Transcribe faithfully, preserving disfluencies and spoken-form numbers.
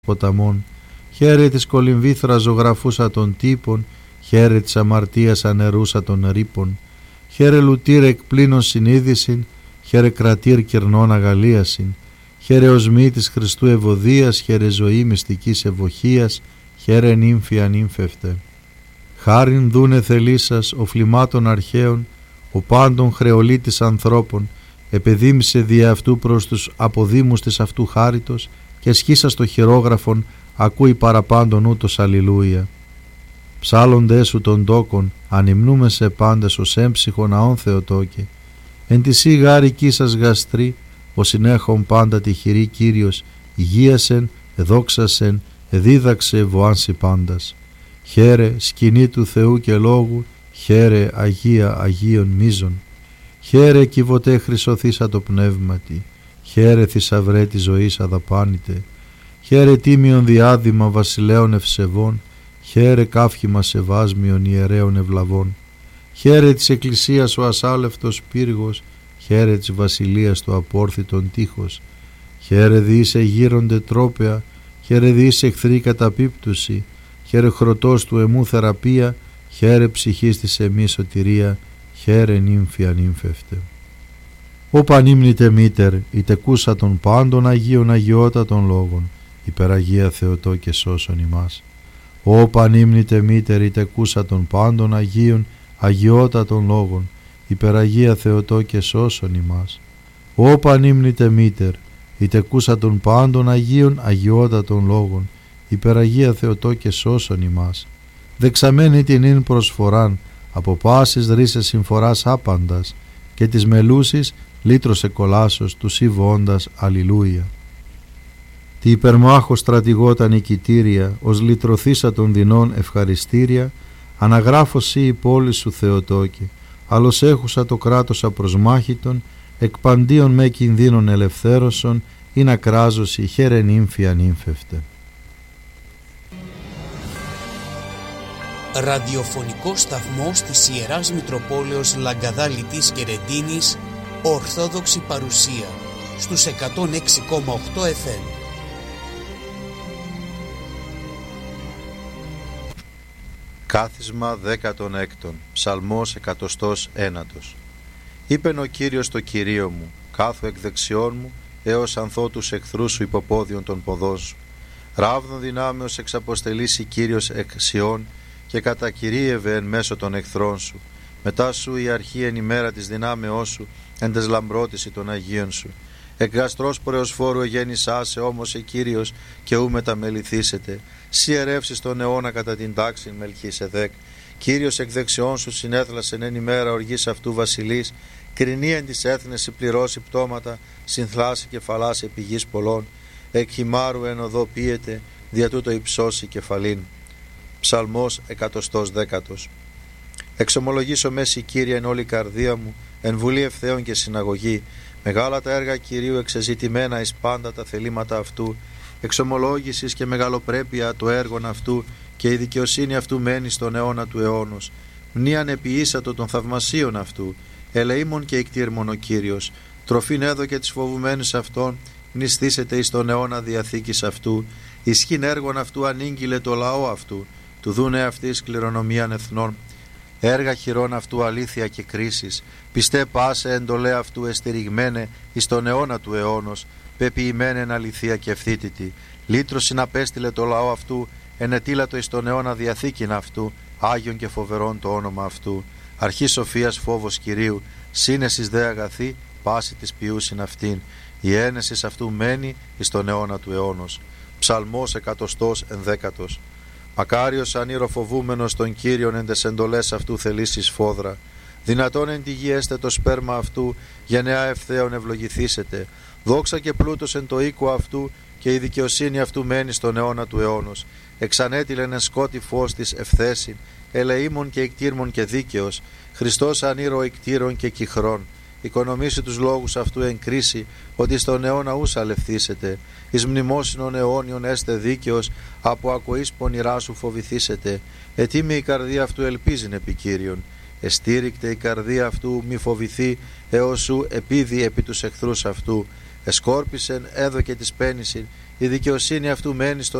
ποταμών. Χαίρε της κολυμβήθρας ζωγραφούσα των τύπων, χαίρε της αμαρτίας ανερούσα των ρήπων. Χαίρε λουτήρ εκπλήνων συνείδησιν, χαίρε κρατήρ κυρνών αγαλίασιν. Χαίρε οσμή της Χριστού ευωδίας, χαίρε ζωή μυστικής ευοχίας, χαίρε νύμφη ανύμφευτε. Χάριν δούνε θελήσας ο φλιμάτων αρχαίων, ο πάντων χρεολίτης ανθρώπων, επεδίμησε δι' αυτού προς τους αποδήμους της αυτού χάριτος και σχίσας το χειρόγραφον ακούει παραπάντων ούτως αλληλούια. Ψάλλονται σου των τόκων, ανυμνούμε σε πάντες ως έμψυχον αών Θεοτόκε. Εν τη σή γάρικη σας γαστρή, ο συνέχον πάντα τη χειρή Κύριος, υγείασεν, εδόξασεν, εδίδαξε βοάνσι πάντας. Χαίρε σκηνή του Θεού και λόγου, χαίρε Αγία Αγίων μίζων. Χαίρε κυβωτέ χρυσωθήσα το πνεύματι, χαίρε θησαυρέ τη ζωής αδαπάνητε. Χαίρε τίμιον διάδημα βασιλέων ευσεβών, χαίρε κάφχημα σεβάσμιον ιερέων ευλαβών. Χαίρε της εκκλησίας ο ασάλευτος πύργος, χαίρε της βασιλείας το απόρθητον τείχος. Χαίρε διήσε γύρονται τρόπαια, χαίρε διήσε εχθρή καταπίπτωση, χαίρε χρωτός του εμού θεραπεία, χαίρε ψυχής της εμή σωτηρία, χαίρε νύμφη ανύμφευτε. Ω πανύμνητε μήτερ, η τεκούσα των πάντων Αγίων αγιότατων λόγων, υπεραγία Θεοτό και σώσον ημάς. Ω πανύμνητε μήτερ, η τεκούσα των πάντων Αγίων αγιότατων λόγων, υπεραγία Θεοτό και σώσον ημάς. Ω πανύμνητε μήτερ, η τεκούσα των πάντων Αγίων αγιότατων λόγων, υπεραγία Θεοτό και σώσον ημάς. Δεξαμένη την ίν προσφοράν, από πάσης ρίσες συμφοράς άπαντας, και της μελούσης λύτρωσε κολάσος του σύβοντας αλληλούια. Τι υπερμάχος στρατηγότα νικητήρια, ως λυτρωθήσα των δεινών ευχαριστήρια, αναγράφωσι η πόλη σου Θεοτόκε, άλλος έχουσα το κράτος απροσμάχητον, εκπαντίον με κινδύνων ελευθέρωσον, ή να κράζωσι χαίρε νύμφη ανύμφευτε. Ραδιοφωνικό σταθμός της Ιεράς Μητροπόλεως Λαγκαδάλητης και Ρεντίνης, Ορθόδοξη παρουσία, στους εκατόν έξι κόμμα οκτώ εφ εμ. Κάθισμα δέκατον έκτον, ψαλμός εκατοστός ένατος. Είπεν ο Κύριος το Κυρίο μου, κάθω εκ δεξιών μου, έως ανθώ τους εχθρούς σου υποπόδιον των ποδών σου. Ράβδον δυνάμεως εξαποστελήσει Κύριος εκ Σιών, και κατακυρίευε εν μέσω των εχθρών σου. Μετά σου η αρχή εν ημέρα της δυνάμεώς σου, εν τες λαμπρότηση των Αγίων σου. Εκ γαστρός προεοσφόρου εγέννησάσε όμως η Κύριος, και ου μεταμεληθήσετε. Σι ερεύσεις τον αιώνα κατά την τάξη Μελχισεδέκ. Κύριος εκ δεξιών σου συνέθλασεν εν ημέρα οργής αυτού βασιλής, κρινή εν της έθνες συμπληρώσει πτώματα, συνθλάσει κεφαλάς επί γης πολλών. Εκ χυμάρου εν οδό πίεται, δια τούτο υψώσει κεφαλήν. Ψαλμός εκατοστός δέκατος. Εξομολογήσω μέση Κύριε εν όλη καρδία μου, εν βουλή ευθέων και συναγωγή. Μεγάλα τα έργα Κυρίου, εξεζητημένα εις πάντα τα θελήματα αυτού. Εξομολόγησης και μεγαλοπρέπεια το έργον αυτού, και η δικαιοσύνη αυτού μένει στον αιώνα του αιώνος. Μνήαν επιήσατο των θαυμασίων αυτού, ελεήμων και εκτήρμων ο Κύριος. Τροφήν έδωκε τις φοβουμένους αυτών, μνηστήσετε εις τον αιώνα διαθήκης αυτού. Ισχύν έργων αυτού ανήγγειλε το λαό αυτού, του δούνε αυτής κληρονομίαν εθνών. Έργα χειρών αυτού αλήθεια και κρίσης, πιστέ πάσε εντολέ αυτού εστηριγμένε εις τον αιώνα του αιώνος, πεποιημένε εν αληθεία και ευθύτητη. Λύτρωσιν απέστειλε το λαό αυτού, ενετήλατο εις τον αιώνα διαθήκην αυτού, Άγιον και φοβερόν το όνομα αυτού. Αρχή σοφίας φόβος Κυρίου, σύνεσης δε αγαθή, πάση της ποιούσιν αυτήν. Η ένεσης αυτού μένει εις τον αιώνα του αιώνος. Ψαλμός εκατοστός ενδέκατος. Μακάριος ανήροφοβούμενος των Κύριων εν τες εντολές αυτού θελήσεις φόδρα. Δυνατόν εν τη γη έστε το σπέρμα αυτού, γενεά ευθέων ευλογηθήσετε. Δόξα και πλούτος εν το οίκο αυτού, και η δικαιοσύνη αυτού μένει στον αιώνα του αιώνος. Εξανέτειλεν εν σκότη φως της ευθέσιν, ελεήμων και εκτήρμων και δίκαιος. Χριστός ανήρο εκτήρων και κυχρών. Οικονομήσει τους λόγους αυτού εν κρίση, ότι στον αιώνα ους αλευθήσετε. Εις μνημόσυνον αιώνιον έστε δίκαιος, από ακοής πονηρά σου φοβηθήσετε. Ετοίμη η καρδία αυτού ελπίζειν επί Κύριον. Εστήρικτε η καρδία αυτού μη φοβηθεί, έως σου επίδει επί τους εχθρούς αυτού. Εσκόρπισεν, έδωκε της πένησιν, η δικαιοσύνη αυτού μένει στον